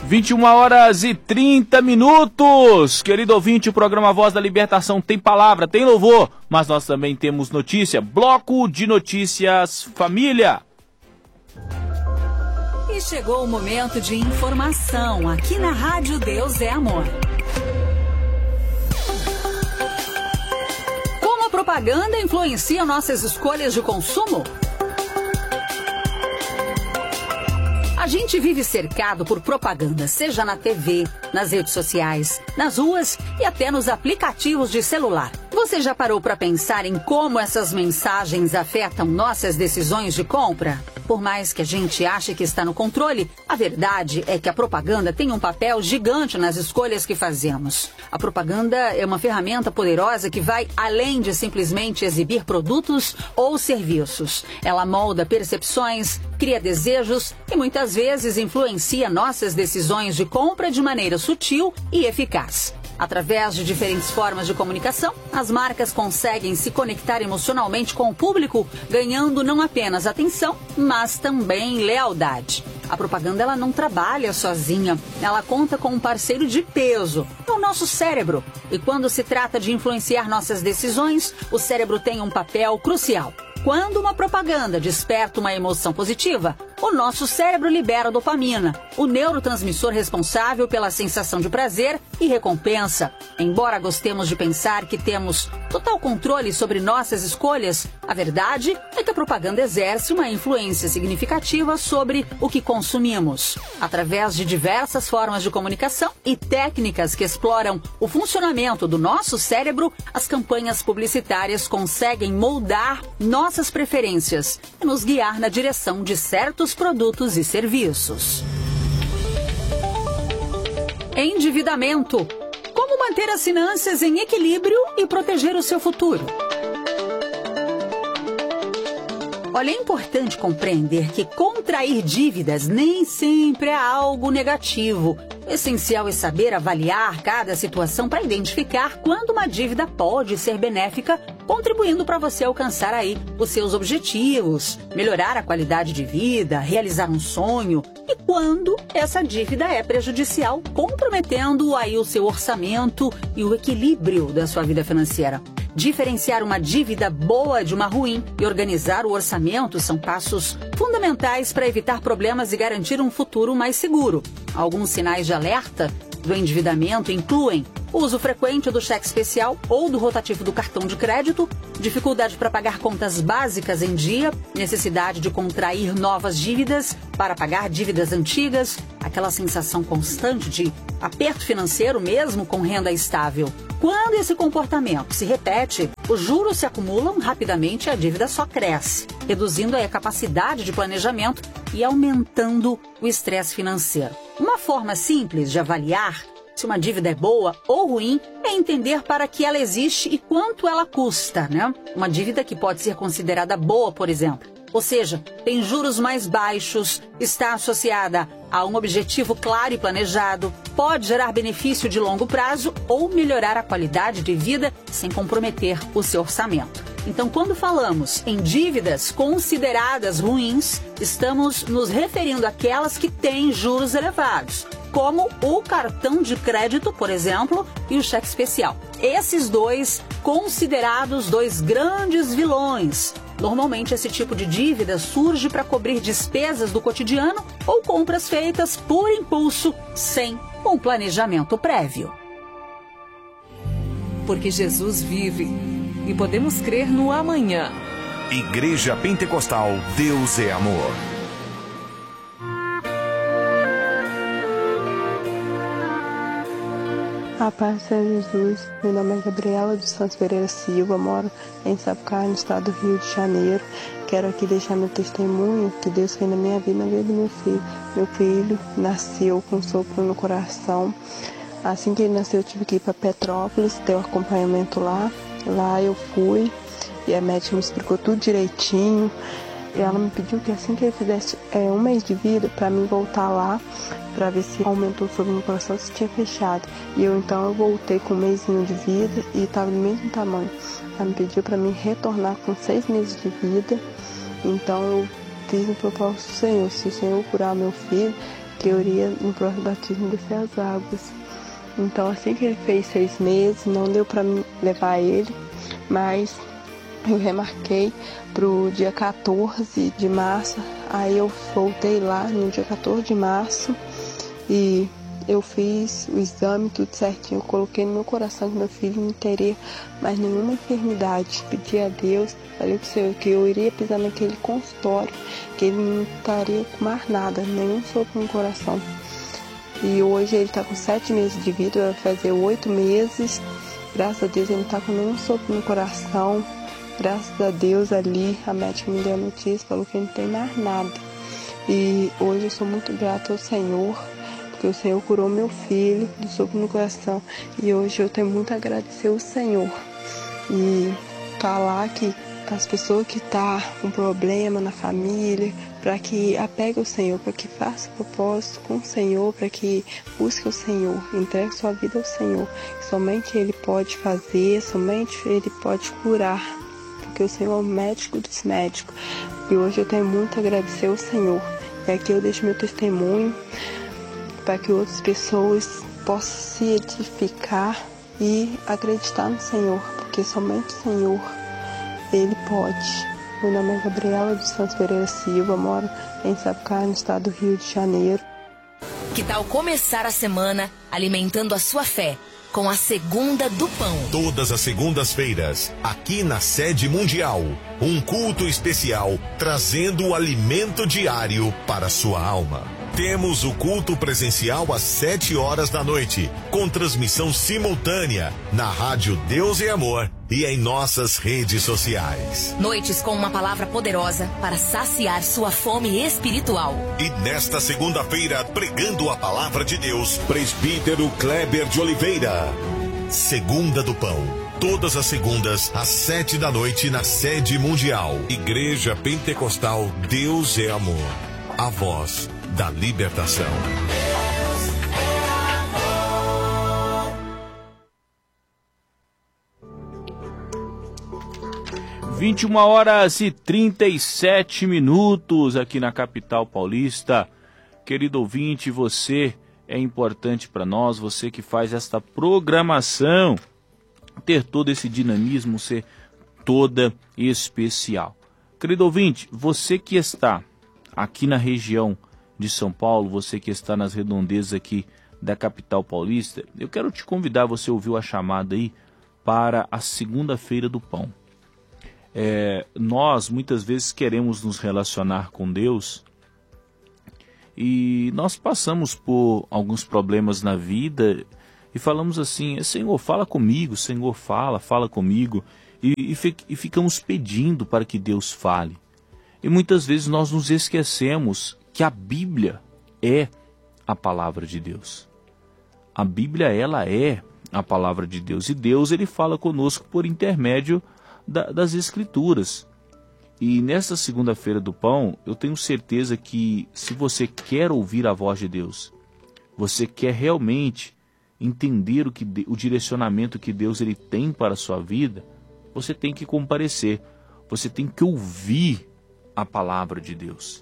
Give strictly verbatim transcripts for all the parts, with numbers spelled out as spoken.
vinte e uma horas e trinta minutos. Querido ouvinte, o programa Voz da Libertação tem palavra, tem louvor, mas nós também temos notícia. Bloco de Notícias Família. E chegou o momento de informação aqui na Rádio Deus é Amor. Como a propaganda influencia nossas escolhas de consumo? A gente vive cercado por propaganda, seja na T V, nas redes sociais, nas ruas e até nos aplicativos de celular. Você já parou para pensar em como essas mensagens afetam nossas decisões de compra? Por mais que a gente ache que está no controle, a verdade é que a propaganda tem um papel gigante nas escolhas que fazemos. A propaganda é uma ferramenta poderosa que vai além de simplesmente exibir produtos ou serviços. Ela molda percepções, cria desejos e muitas vezes influencia nossas decisões de compra de maneira sutil e eficaz. Através de diferentes formas de comunicação, as marcas conseguem se conectar emocionalmente com o público, ganhando não apenas atenção, mas também lealdade. A propaganda ela não trabalha sozinha, ela conta com um parceiro de peso, o nosso cérebro. E quando se trata de influenciar nossas decisões, o cérebro tem um papel crucial. Quando uma propaganda desperta uma emoção positiva, o nosso cérebro libera dopamina, o neurotransmissor responsável pela sensação de prazer e recompensa. Embora gostemos de pensar que temos total controle sobre nossas escolhas, a verdade é que a propaganda exerce uma influência significativa sobre o que consumimos. Através de diversas formas de comunicação e técnicas que exploram o funcionamento do nosso cérebro, as campanhas publicitárias conseguem moldar nossas preferências e nos guiar na direção de certos produtos e serviços. Endividamento. Como manter as finanças em equilíbrio e proteger o seu futuro? Olha, é importante compreender que contrair dívidas nem sempre é algo negativo. O essencial é saber avaliar cada situação para identificar quando uma dívida pode ser benéfica, contribuindo para você alcançar aí os seus objetivos, melhorar a qualidade de vida, realizar um sonho, e quando essa dívida é prejudicial, comprometendo aí o seu orçamento e o equilíbrio da sua vida financeira. Diferenciar uma dívida boa de uma ruim e organizar o orçamento são passos fundamentais para evitar problemas e garantir um futuro mais seguro. Alguns sinais de alerta do endividamento incluem o uso frequente do cheque especial ou do rotativo do cartão de crédito, dificuldade para pagar contas básicas em dia, necessidade de contrair novas dívidas para pagar dívidas antigas, aquela sensação constante de aperto financeiro mesmo com renda estável. Quando esse comportamento se repete, os juros se acumulam rapidamente e a dívida só cresce, reduzindo a capacidade de planejamento e aumentando o estresse financeiro. Uma forma simples de avaliar se uma dívida é boa ou ruim é entender para que ela existe e quanto ela custa, né? Uma dívida que pode ser considerada boa, por exemplo, ou seja, tem juros mais baixos, está associada a um objetivo claro e planejado, pode gerar benefício de longo prazo ou melhorar a qualidade de vida sem comprometer o seu orçamento. Então, quando falamos em dívidas consideradas ruins, estamos nos referindo àquelas que têm juros elevados, como o cartão de crédito, por exemplo, e o cheque especial. Esses dois considerados dois grandes vilões. Normalmente, esse tipo de dívida surge para cobrir despesas do cotidiano ou compras feitas por impulso, sem um planejamento prévio. Porque Jesus vive e podemos crer no amanhã. Igreja Pentecostal Deus é Amor. A paz seja Jesus. Meu nome é Gabriela dos Santos Pereira Silva, moro em Sapucaí, no estado do Rio de Janeiro. Quero aqui deixar meu testemunho que Deus fez na minha vida, na vida do meu filho. Meu filho nasceu com sopro no coração. Assim que ele nasceu, eu tive que ir para Petrópolis, ter um acompanhamento lá. Lá eu fui e a médica me explicou tudo direitinho. E ela me pediu que assim que ele fizesse é, um mês de vida, para mim voltar lá, para ver se aumentou o sopro no coração, se tinha fechado. E eu então eu voltei com um mêsinho de vida e estava do mesmo tamanho. Ela me pediu para mim retornar com seis meses de vida. Então eu fiz um propósito do Senhor, se o Senhor curar meu filho, que eu iria no próximo batismo descer as águas. Então, assim que ele fez seis meses, não deu para levar ele, mas eu remarquei para o dia quatorze de março. Aí eu voltei lá no dia quatorze de março e eu fiz o exame, tudo certinho. Eu coloquei no meu coração que meu filho não teria mais nenhuma enfermidade. Pedi a Deus, falei para o Senhor que eu iria pisar naquele consultório, que ele não estaria com mais nada, nenhum sopro no coração. E hoje ele está com sete meses de vida, vai fazer oito meses. Graças a Deus ele não está com nenhum sopro no coração. Graças a Deus ali a médica me deu a notícia, falou que não tem mais nada. E hoje eu sou muito grata ao Senhor, porque o Senhor curou meu filho do sopro no coração. E hoje eu tenho muito a agradecer ao Senhor. E falar que as pessoas que estão tá com problema na família, para que apegue o Senhor, para que faça propósito com o Senhor, para que busque o Senhor, entregue sua vida ao Senhor. Somente Ele pode fazer, somente Ele pode curar, porque o Senhor é o médico dos médicos. E hoje eu tenho muito a agradecer ao Senhor. E aqui eu deixo meu testemunho para que outras pessoas possam se edificar e acreditar no Senhor, porque somente o Senhor, Ele pode. Meu nome é Gabriela dos Santos Pereira Silva, moro em Sapucaí, no estado do Rio de Janeiro. Que tal começar a semana alimentando a sua fé com a Segunda do Pão? Todas as segundas-feiras, aqui na Sede Mundial, um culto especial trazendo o alimento diário para a sua alma. Temos o culto presencial às sete horas da noite, com transmissão simultânea na rádio Deus e Amor e em nossas redes sociais. Noites com uma palavra poderosa para saciar sua fome espiritual. E nesta segunda-feira, pregando a palavra de Deus, presbítero Kleber de Oliveira. Segunda do Pão. Todas as segundas, às sete da noite, na Sede Mundial. Igreja Pentecostal Deus é Amor. A voz da libertação. vinte e uma horas e trinta e sete minutos aqui na capital paulista. Querido ouvinte, você é importante para nós, você que faz esta programação ter todo esse dinamismo, ser toda especial. Querido ouvinte, você que está aqui na região de São Paulo, você que está nas redondezas aqui da capital paulista, eu quero te convidar, você ouviu a chamada aí, para a Segunda-feira do Pão. É, nós muitas vezes queremos nos relacionar com Deus e nós passamos por alguns problemas na vida e falamos assim: Senhor, fala comigo, Senhor, fala, fala comigo, e, e, e ficamos pedindo para que Deus fale. E muitas vezes nós nos esquecemos que a Bíblia é a palavra de Deus. A Bíblia, ela é a palavra de Deus. E Deus, ele fala conosco por intermédio da, das Escrituras. E nessa Segunda-feira do Pão, eu tenho certeza que se você quer ouvir a voz de Deus, você quer realmente entender o, que, o direcionamento que Deus ele tem para a sua vida, você tem que comparecer. Você tem que ouvir a palavra de Deus.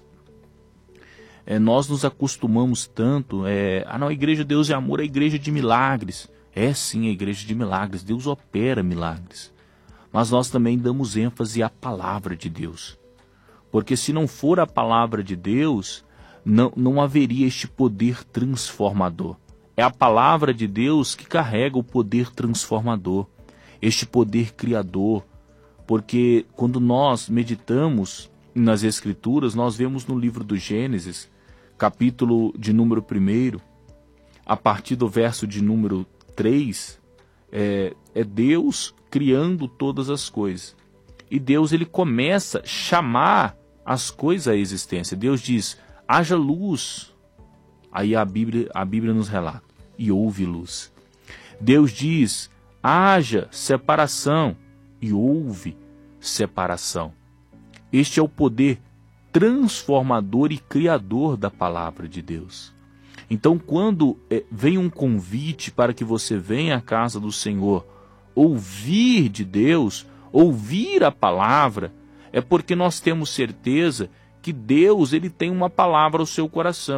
É, nós nos acostumamos tanto, é, ah não, a igreja Deus é Amor, é a igreja de milagres. É sim a igreja de milagres, Deus opera milagres. Mas nós também damos ênfase à palavra de Deus. Porque se não for a palavra de Deus, não, não haveria este poder transformador. É a palavra de Deus que carrega o poder transformador, este poder criador. Porque quando nós meditamos nas Escrituras, nós vemos no livro do Gênesis, capítulo de número primeiro, a partir do verso de número três, é, é Deus criando todas as coisas. E Deus ele começa a chamar as coisas à existência. Deus diz, haja luz. Aí a Bíblia, a Bíblia nos relata, e houve luz. Deus diz, haja separação, e houve separação. Este é o poder transformador e criador da palavra de Deus. Então, quando é, vem um convite para que você venha à casa do Senhor, ouvir de Deus, ouvir a palavra, é porque nós temos certeza que Deus ele tem uma palavra ao seu coração.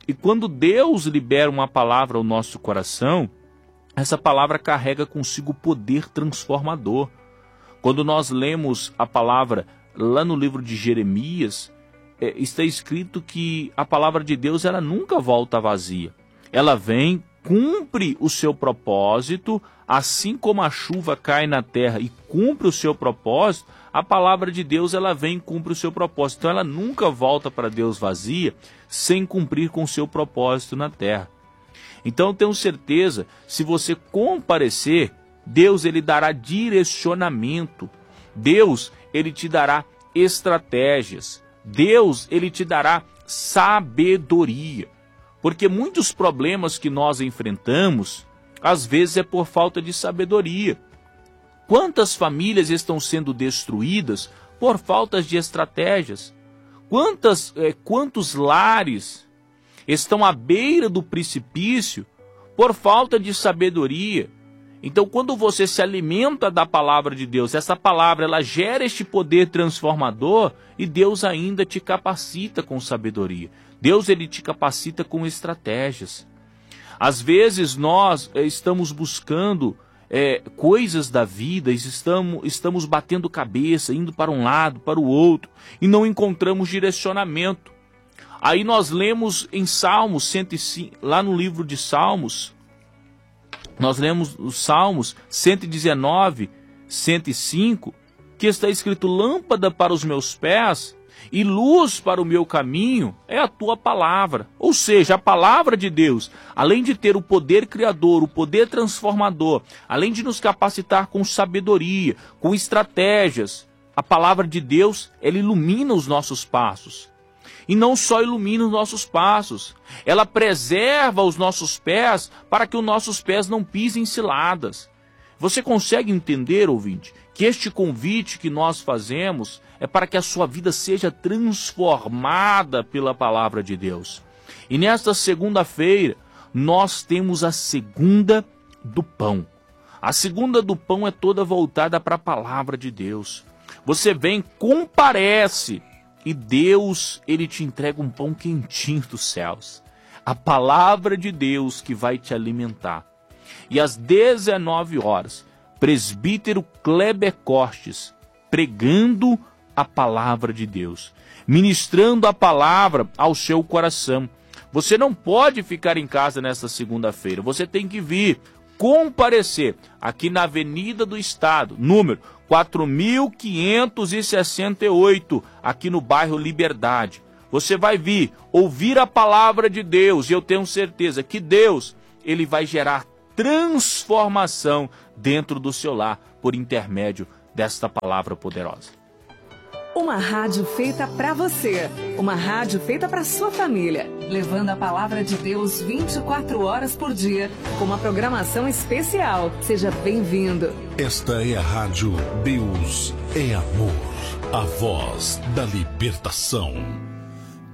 E quando Deus libera uma palavra ao nosso coração, essa palavra carrega consigo poder transformador. Quando nós lemos a palavra lá no livro de Jeremias, é, está escrito que a palavra de Deus ela nunca volta vazia. Ela vem, cumpre o seu propósito, assim como a chuva cai na terra e cumpre o seu propósito, a palavra de Deus ela vem e cumpre o seu propósito. Então ela nunca volta para Deus vazia, sem cumprir com o seu propósito na terra. Então eu tenho certeza, se você comparecer, Deus ele dará direcionamento, Deus ele te dará estratégias, Deus ele te dará sabedoria, porque muitos problemas que nós enfrentamos, às vezes é por falta de sabedoria. Quantas famílias estão sendo destruídas por faltas de estratégias? Quantas, é, quantos lares estão à beira do precipício por falta de sabedoria? Então, quando você se alimenta da palavra de Deus, essa palavra ela gera este poder transformador e Deus ainda te capacita com sabedoria. Deus ele te capacita com estratégias. Às vezes nós é, estamos buscando é, coisas da vida, estamos, estamos batendo cabeça, indo para um lado, para o outro, e não encontramos direcionamento. Aí nós lemos em Salmos cento e cinco, lá no livro de Salmos, nós lemos os Salmos cento e dezenove, cento e cinco, que está escrito: lâmpada para os meus pés e luz para o meu caminho é a tua palavra. Ou seja, a palavra de Deus, além de ter o poder criador, o poder transformador, além de nos capacitar com sabedoria, com estratégias, a palavra de Deus, ela ilumina os nossos passos. E não só ilumina os nossos passos, ela preserva os nossos pés para que os nossos pés não pisem ciladas. Você consegue entender, ouvinte, que este convite que nós fazemos é para que a sua vida seja transformada pela palavra de Deus. E nesta segunda-feira, nós temos a segunda do pão. A segunda do pão é toda voltada para a palavra de Deus. Você vem, comparece, e Deus, ele te entrega um pão quentinho dos céus. A palavra de Deus que vai te alimentar. E às dezenove horas, presbítero Kleber Cortes, pregando a palavra de Deus, ministrando a palavra ao seu coração. Você não pode ficar em casa nesta segunda-feira, você tem que vir, comparecer aqui na Avenida do Estado, número quatro mil quinhentos e sessenta e oito, aqui no bairro Liberdade. Você vai vir, ouvir a palavra de Deus, e eu tenho certeza que Deus, ele vai gerar transformação dentro do seu lar, por intermédio desta palavra poderosa. Uma rádio feita para você, uma rádio feita para sua família, levando a palavra de Deus vinte e quatro horas por dia, com uma programação especial. Seja bem-vindo. Esta é a rádio Deus é Amor, a voz da libertação.